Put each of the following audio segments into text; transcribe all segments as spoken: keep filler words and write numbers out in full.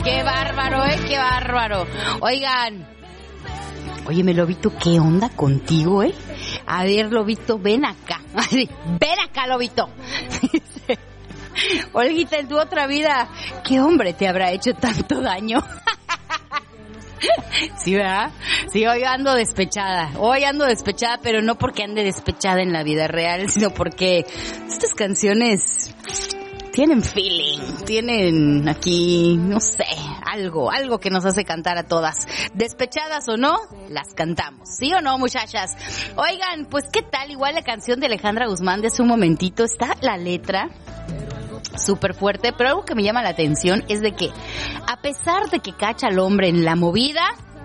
Qué bárbaro, ¿eh? Qué bárbaro. Oigan. Óyeme, Lobito, ¿qué onda contigo, eh? A ver, Lobito, ven acá. Ven acá, Lobito. Olguita, en tu otra vida, ¿qué hombre te habrá hecho tanto daño? Sí, ¿verdad? Sí, hoy ando despechada. Hoy ando despechada, pero no porque ande despechada en la vida real, sino porque estas canciones tienen feeling, tienen aquí, no sé, algo, algo que nos hace cantar a todas. Despechadas o no, las cantamos. ¿Sí o no, muchachas? Oigan, pues ¿qué tal? Igual la canción de Alejandra Guzmán de hace un momentito, está la letra súper fuerte, pero algo que me llama la atención es de que, a pesar de que cacha al hombre en la movida,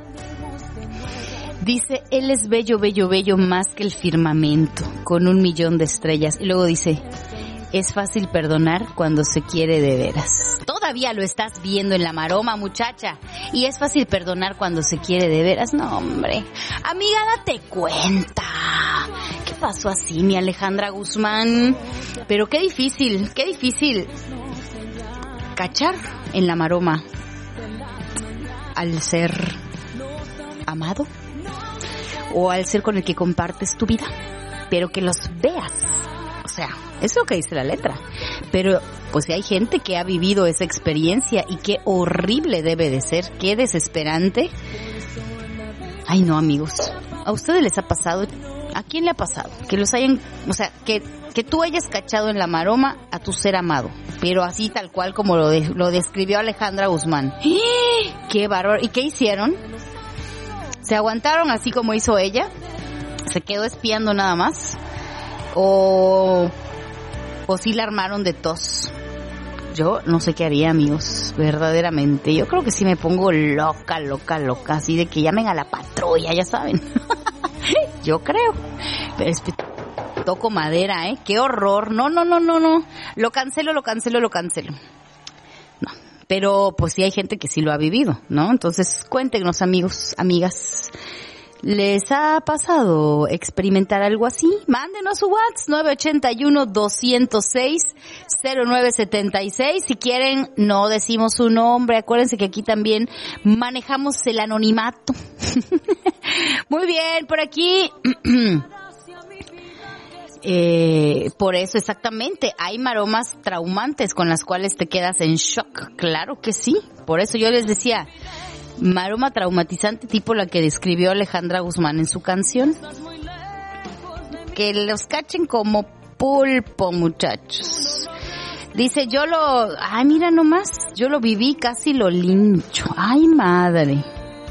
dice, él es bello, bello, bello más que el firmamento, con un millón de estrellas. Y luego dice, es fácil perdonar cuando se quiere de veras. Todavía lo estás viendo en la maroma, muchacha. Y es fácil perdonar cuando se quiere de veras. No, hombre. Amiga, date cuenta. ¿Qué pasó así, mi Alejandra Guzmán? Pero qué difícil, qué difícil cachar en la maroma al ser amado o al ser con el que compartes tu vida, pero que los veas. O sea, es lo que dice la letra. Pero pues si hay gente que ha vivido esa experiencia y qué horrible debe de ser, qué desesperante. Ay, no, amigos. ¿A ustedes les ha pasado? ¿A quién le ha pasado? Que los hayan, o sea, que que tú hayas cachado en la maroma a tu ser amado, pero así tal cual como lo de, lo describió Alejandra Guzmán. ¡Qué bárbaro! ¿Y qué hicieron? ¿Se aguantaron así como hizo ella? ¿Se quedó espiando nada más? ¿O, o sí la armaron de tos? Yo no sé qué haría, amigos, verdaderamente. Yo creo que sí me pongo loca, loca, loca, así de que llamen a la patrulla, ya saben. Yo creo. Pero es que toco madera, ¿eh? ¡Qué horror! No, no, no, no, no. Lo cancelo, lo cancelo, lo cancelo. No. Pero, pues sí hay gente que sí lo ha vivido, ¿no? Entonces, cuéntenos, amigos, amigas. ¿Les ha pasado experimentar algo así? Mándenos su WhatsApp, nueve ocho uno, dos cero seis, cero nueve siete seis. Si quieren, no decimos su nombre. Acuérdense que aquí también manejamos el anonimato. Muy bien, por aquí... Eh, por eso exactamente, hay maromas traumantes con las cuales te quedas en shock, claro que sí, por eso yo les decía, maroma traumatizante tipo la que describió Alejandra Guzmán en su canción, que los cachen como pulpo, muchachos. Dice, yo lo, ay mira nomás, yo lo viví, casi lo lincho, ay madre.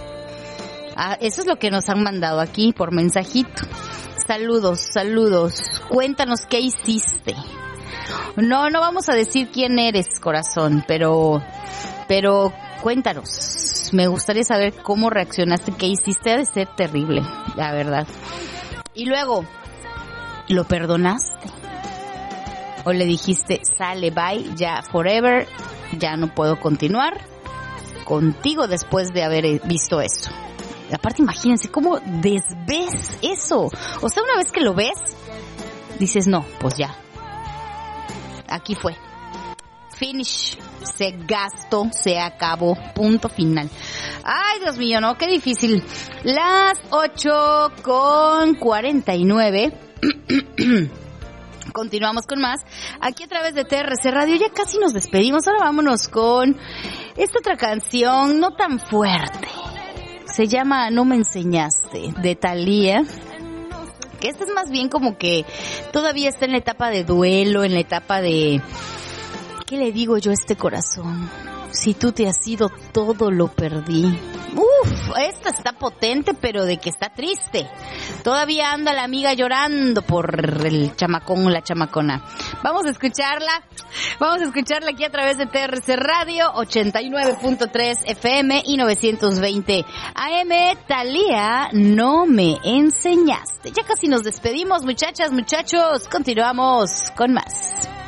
Ah, eso es lo que nos han mandado aquí por mensajito. Saludos, saludos. Cuéntanos qué hiciste. No, no vamos a decir quién eres, corazón, pero, pero cuéntanos. Me gustaría saber cómo reaccionaste, qué hiciste. Ha de ser terrible, la verdad. Y luego, ¿lo perdonaste? ¿O le dijiste, sale, bye, ya, forever, ya no puedo continuar contigo después de haber visto eso? Aparte, imagínense cómo desves eso. O sea, una vez que lo ves, dices, no, pues ya. Aquí fue. Finish. Se gastó, se acabó. Punto final. Ay, Dios mío, no, qué difícil. Las ocho con cuarenta y nueve. Continuamos con más. Aquí a través de T R C Radio. Ya casi nos despedimos. Ahora vámonos con esta otra canción, no tan fuerte. Se llama No me enseñaste, de Thalía, que esta es más bien como que todavía está en la etapa de duelo, en la etapa de, ¿qué le digo yo a este corazón? Si tú te has ido, todo lo perdí. Uf, esta está potente, pero de que está triste. Todavía anda la amiga llorando por el chamacón o la chamacona. Vamos a escucharla. Vamos a escucharla aquí a través de T R C Radio, ochenta y nueve punto tres F M y novecientos veinte A M. Thalía, no me enseñaste. Ya casi nos despedimos, muchachas, muchachos. Continuamos con más.